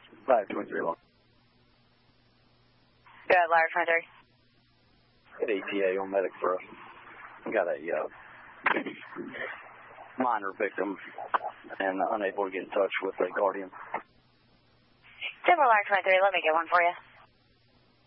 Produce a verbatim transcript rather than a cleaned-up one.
five twenty-three long. Go ahead, Larry twenty-three. Get E T A on medic for us. We got a uh, minor victim and unable to get in touch with the guardian. Denver Larry twenty-three, let me get one for you.